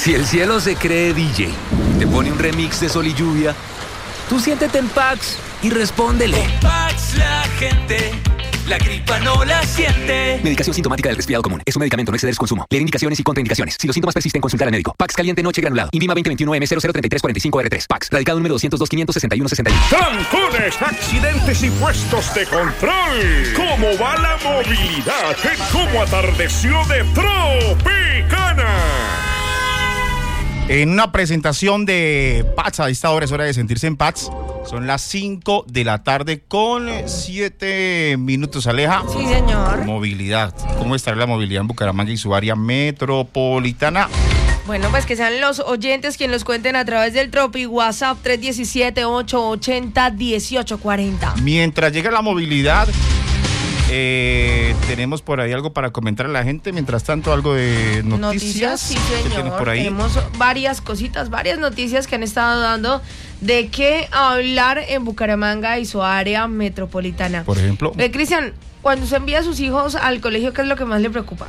Si el cielo se cree DJ, te pone un remix de Sol y Lluvia, tú siéntete en Pax y respóndele. Con Pax la gente, la gripa no la siente. Medicación sintomática del resfriado común. Es un medicamento, no exceder su consumo. Leer indicaciones y contraindicaciones. Si los síntomas persisten, consultar al médico. Pax caliente noche granulado. INVIMA 2021M003345R3. Pax. Radicado número 202-561-61. Trancones, accidentes y puestos de control. ¿Cómo va la movilidad? ¿Cómo atardeció de Tropicana? En una presentación de Pats, a esta hora es hora de sentirse en Pats. Son las 5 de la tarde con 7 minutos, Aleja. Sí, señor. Movilidad. ¿Cómo estará la movilidad en Bucaramanga y su área metropolitana? Bueno, pues que sean los oyentes quienes los cuenten a través del Tropi WhatsApp 317-880-1840. Mientras llega la movilidad, tenemos por ahí algo para comentar a la gente. Mientras tanto, algo de noticias. Sí, ¿Qué señor. tienes por ahí? Tenemos varias cositas, varias noticias que han estado dando de qué hablar en Bucaramanga y su área metropolitana. Por ejemplo. Cristian, cuando usted envía a sus hijos al colegio, ¿qué es lo que más le preocupa?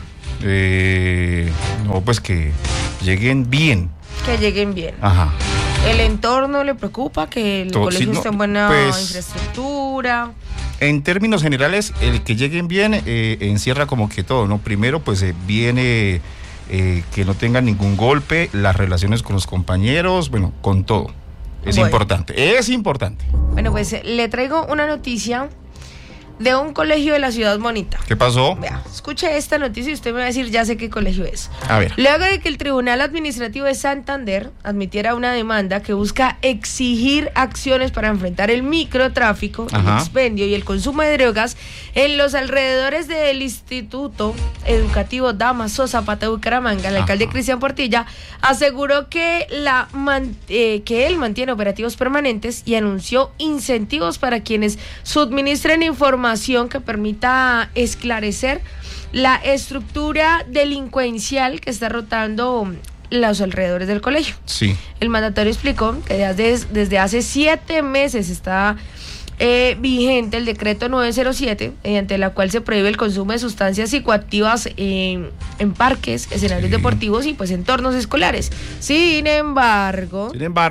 No, pues que lleguen bien. Que lleguen bien. Ajá. ¿El entorno le preocupa? ¿Que el colegio esté en buena infraestructura? En términos generales, el que lleguen bien encierra como que todo, ¿no? Primero, pues viene que no tengan ningún golpe, las relaciones con los compañeros, bueno, con todo. Es importante, es importante. Bueno, pues le traigo una noticia de un colegio de la ciudad bonita. ¿Qué pasó? Vea, escuche esta noticia y usted me va a decir, ya sé qué colegio es. A ver. Luego de que el Tribunal Administrativo de Santander admitiera una demanda que busca exigir acciones para enfrentar el microtráfico, el expendio y el consumo de drogas en los alrededores del Instituto Educativo Damaso Zapata de Bucaramanga, el alcalde Cristian Portilla aseguró que él mantiene operativos permanentes y anunció incentivos para quienes suministren información que permita esclarecer la estructura delincuencial que está rotando los alrededores del colegio. Sí. El mandatario explicó que desde hace 7 meses está vigente el decreto 907, mediante la cual se prohíbe el consumo de sustancias psicoactivas en parques, escenarios deportivos y pues entornos escolares. Sin embargo,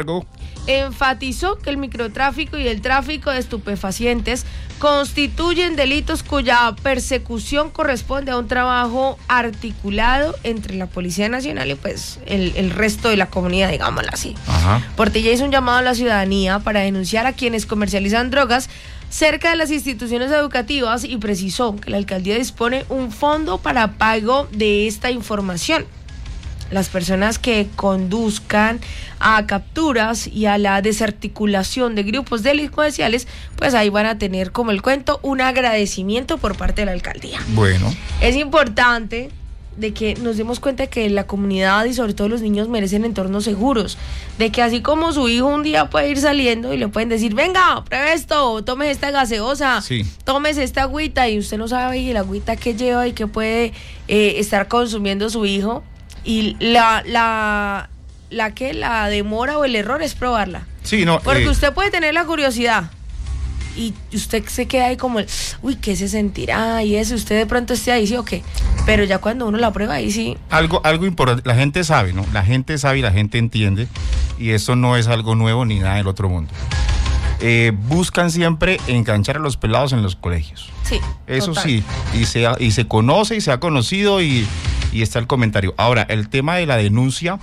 enfatizó que el microtráfico y el tráfico de estupefacientes constituyen delitos cuya persecución corresponde a un trabajo articulado entre la Policía Nacional y pues el resto de la comunidad, digámoslo así. Portilla hizo un llamado a la ciudadanía para denunciar a quienes comercializan drogas cerca de las instituciones educativas y precisó que la alcaldía dispone un fondo para pago de esta información. Las personas que conduzcan a capturas y a la desarticulación de grupos delincuenciales, pues ahí van a tener, como el cuento, un agradecimiento por parte de la alcaldía. Bueno. Es importante de que nos demos cuenta que la comunidad y sobre todo los niños merecen entornos seguros, de que así como su hijo un día puede ir saliendo y le pueden decir, venga, pruebe esto, tome esta gaseosa, tómese esta agüita, y usted no sabe y la agüita que lleva y que puede estar consumiendo su hijo. Y la demora o el error es probarla. Sí, no. Porque usted puede tener la curiosidad y usted se queda ahí como ¿qué se sentirá? Y eso, usted de pronto esté ahí, sí o qué. Pero ya cuando uno la prueba, ahí sí. Algo importante, la gente sabe, ¿no? La gente sabe y la gente entiende. Y eso no es algo nuevo ni nada del otro mundo. Buscan siempre enganchar a los pelados en los colegios. Sí. Eso total. sí. Y se conoce y se ha conocido y está el comentario. Ahora, el tema de la denuncia,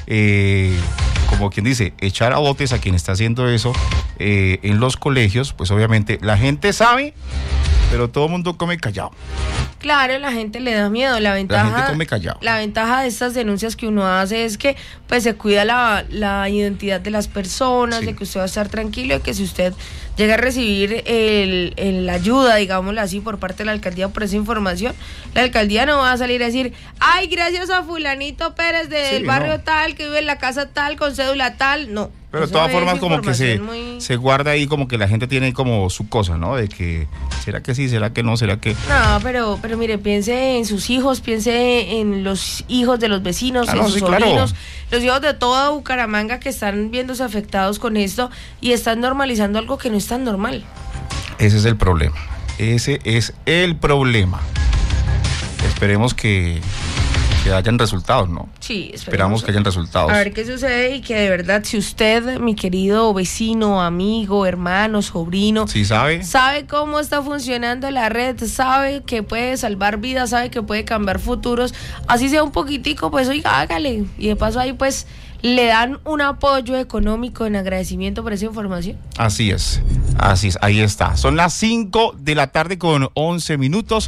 como quien dice, echar a botes a quien está haciendo eso en los colegios, pues obviamente la gente sabe, pero todo el mundo come callado. Claro, la gente le da miedo. La gente come callado. La ventaja de estas denuncias que uno hace es que pues se cuida la identidad de las personas, de que usted va a estar tranquilo, de que si usted llega a recibir la ayuda, digámoslo así, por parte de la alcaldía por esa información, la alcaldía no va a salir a decir, ay, gracias a fulanito Pérez del barrio tal, que vive en la casa tal, con cédula tal, no. Pero de todas formas como que se guarda ahí, como que la gente tiene como su cosa, ¿no? De que, ¿será que sí? ¿Será que no? ¿Será que...? No, pero mire, piense en sus hijos, piense en los hijos de los vecinos, en sus sobrinos, los hijos de toda Bucaramanga que están viéndose afectados con esto y están normalizando algo que no es tan normal. Ese es el problema. Ese es el problema. Esperemos que que hayan resultados, ¿no? Sí, esperamos que hayan resultados. A ver qué sucede y que de verdad, si usted, mi querido vecino, amigo, hermano, sobrino, ¿sí sabe cómo está funcionando la red, sabe que puede salvar vidas, sabe que puede cambiar futuros, así sea un poquitico, pues oiga, hágale. Y de paso ahí pues le dan un apoyo económico en agradecimiento por esa información. Así es, ahí está. Son las 5 de la tarde con 11 minutos,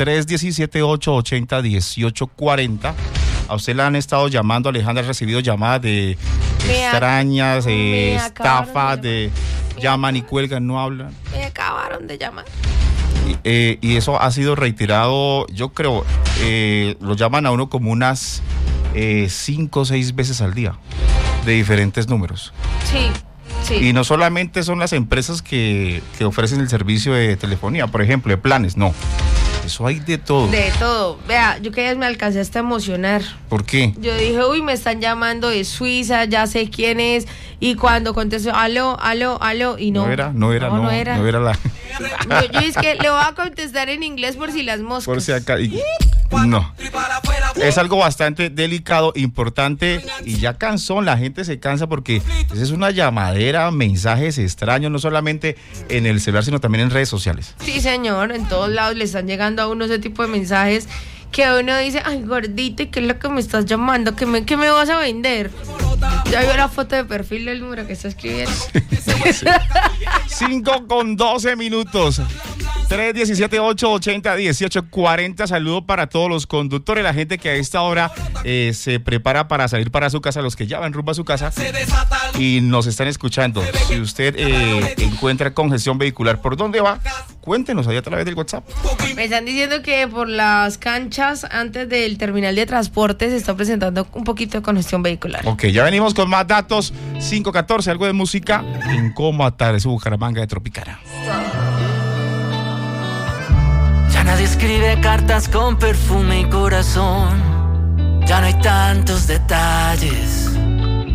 317-880-1840. A usted le han estado llamando, Alejandra, ha recibido llamadas de extrañas, estafas, de llaman y cuelgan, no hablan. Me acabaron de llamar. Y eso ha sido reiterado, yo creo, lo llaman a uno como unas 5 o 6 veces al día, de diferentes números. Sí. Y no solamente son las empresas que ofrecen el servicio de telefonía, por ejemplo, de planes, no. Eso hay de todo. De todo. Vea, yo que me alcancé hasta a emocionar. ¿Por qué? Yo dije, uy, me están llamando de Suiza, ya sé quién es. Y cuando contesto, aló, y no. No era la... Yo es que le voy a contestar en inglés por si las moscas. Por si acá... No. Es algo bastante delicado, importante, y ya cansón, la gente se cansa porque esa es una llamadera, mensajes extraños, no solamente en el celular, sino también en redes sociales. Sí, señor, en todos lados le están llegando a uno ese tipo de mensajes que uno dice, ay, gordita, ¿qué es lo que me estás llamando? ¿Qué me vas a vender? Ya vio la foto de perfil del número que está escribiendo. 5 con 12 minutos. 317-880-1840. Saludo para todos los conductores, la gente que a esta hora se prepara para salir para su casa, los que ya van rumbo a su casa y nos están escuchando. Si usted encuentra congestión vehicular, ¿por dónde va? Cuéntenos ahí a través del WhatsApp. Me están diciendo que por las canchas antes del terminal de transporte se está presentando un poquito de congestión vehicular. Ok, ya venimos con más datos. 5:14, algo de música en Cómo Atar su Bucaramanga de Tropicana. Ya nadie escribe cartas con perfume y corazón. Ya no hay tantos detalles.